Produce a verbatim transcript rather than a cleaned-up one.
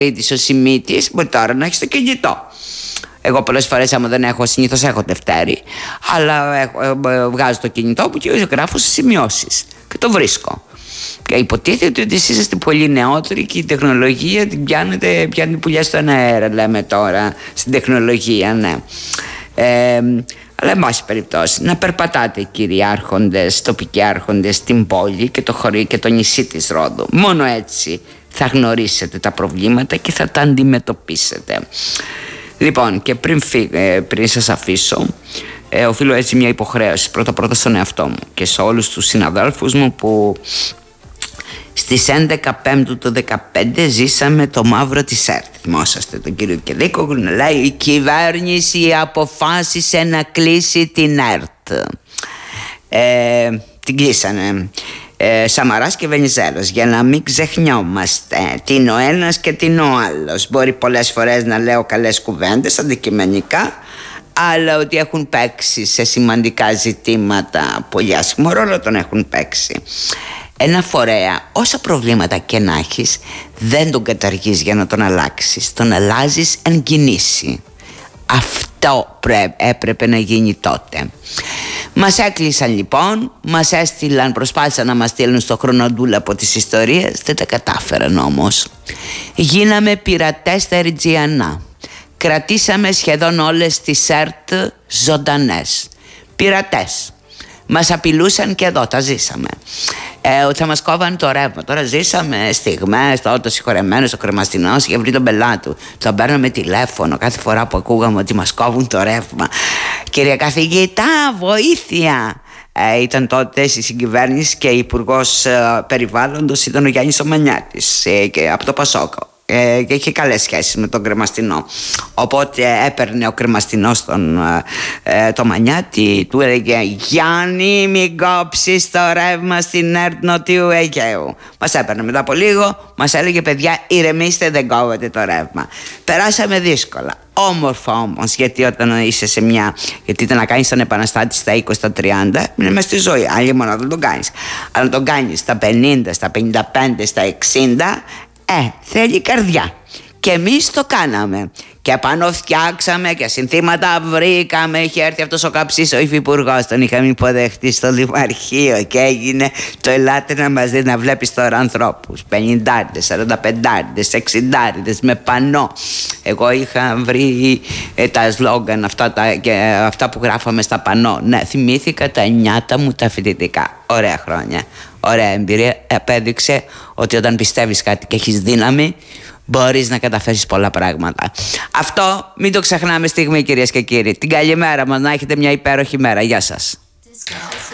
ο Σιμίτης, μπορεί τώρα να έχει το κινητό. Εγώ πολλές φορές, άμα δεν έχω, συνήθως έχω Δευτέρη, αλλά έχω, βγάζω το κινητό μου και γράφω σε σημειώσεις και το βρίσκω. Και υποτίθεται ότι εσείς είστε πολύ νεότεροι και η τεχνολογία την πιάνετε, πιάνετε πουλιά στον αέρα, λέμε τώρα, στην τεχνολογία, ναι. Ε, αλλά εν πάση περιπτώσει, να περπατάτε, κύριοι άρχοντες, τοπικοί άρχοντες, στην πόλη και το χωρί και το νησί της Ρόδου. Μόνο έτσι θα γνωρίσετε τα προβλήματα και θα τα αντιμετωπίσετε. Λοιπόν, και πριν, φύγε, πριν σας αφήσω, ε, οφείλω έτσι μια υποχρέωση πρώτα πρώτα στον εαυτό μου και σε όλους τους συναδέλφους μου που στις έντεκα Πέμπτου του δεκαπέντε ζήσαμε το μαύρο της ΕΡΤ. Θυμόσαστε τον κύριο Κελίκογλου να λέει: η κυβέρνηση αποφάσισε να κλείσει την ΕΡΤ. Ε, την κλείσανε. Ε, Σαμαράς και Βενιζέλος, για να μην ξεχνιόμαστε τι είναι ο ένας και τι είναι ο άλλος. Μπορεί πολλές φορές να λέω καλές κουβέντες αντικειμενικά, αλλά ότι έχουν παίξει σε σημαντικά ζητήματα πολύ άσχημο ρόλο τον έχουν παίξει. Ένα φορέα, όσα προβλήματα και να έχεις, δεν τον καταργείς για να τον αλλάξεις. Τον αλλάζεις εν κινήσει. Αυτό πρέ, έπρεπε να γίνει τότε. Μας έκλεισαν λοιπόν, μας έστειλαν, προσπάθησαν να μας στείλουν στο χρονοτούλα από τις ιστορίες, δεν τα κατάφεραν όμως. Γίναμε πειρατές στα Εριτζιανά. Κρατήσαμε σχεδόν όλες τις ΕΡΤ ζωντανές. Πειρατές. Μας απειλούσαν και εδώ, τα ζήσαμε. Ε, ότι θα μας κόβαν το ρεύμα. Τώρα ζήσαμε στιγμές, το συγχωρεμένο στο κρεμαστινός είχε βρει τον πελάτη του. Τον παίρναμε τηλέφωνο κάθε φορά που ακούγαμε ότι μας κόβουν το ρεύμα. Κύριε καθηγητά, βοήθεια! Ε, ήταν τότε στη συγκυβέρνηση και υπουργός ε, περιβάλλοντος ήταν ο Γιάννης ο Μανιάτης ε, και από το Πασόκο. Ε, και είχε καλές σχέσεις με τον κρεμαστινό. Οπότε έπαιρνε ο κρεμαστινός τον ε, το Μανιάτη, του έλεγε: Γιάννη, μην κόψεις το ρεύμα στην ΕΡΤ Νοτιού Αιγαίου. Μας έπαιρνε μετά από λίγο, μας έλεγε: παιδιά, ηρεμήστε, δεν κόβετε το ρεύμα. Περάσαμε δύσκολα. Όμορφα όμως, γιατί όταν είσαι σε μια. Γιατί ήταν να κάνεις τον επαναστάτη στα είκοσι, στα τριάντα, είναι μέσα στη ζωή. Άλλη μόνο δεν τον κάνεις. Αλλά τον κάνεις στα πενήντα, στα πενήντα πέντε, στα εξήντα. Ε, θέλει καρδιά. Και εμείς το κάναμε. Και πάνω φτιάξαμε και συνθήματα βρήκαμε. Είχε έρθει αυτός ο Καψής, ο υφυπουργός, τον είχαμε υποδεχτεί στο Δημαρχείο και έγινε το ελάτε να μας δει, να βλέπεις τώρα ανθρώπους πενηντάριδες, σαρανταπεντάριδες, εξηντάριδες με πανό. Εγώ είχα βρει ε, τα σλόγγαν αυτά, τα, και, ε, αυτά που γράφαμε στα πανό. Ναι, θυμήθηκα τα νιάτα μου τα φοιτητικά. Ωραία χρόνια, ωραία εμπειρία. Επέδειξε ότι όταν πιστεύεις κάτι και έχεις δύναμη, μπορείς να καταφέρεις πολλά πράγματα. Αυτό μην το ξεχνάμε στιγμή, κυρίες και κύριοι. Την καλημέρα μας, να έχετε μια υπέροχη μέρα. Γεια σας.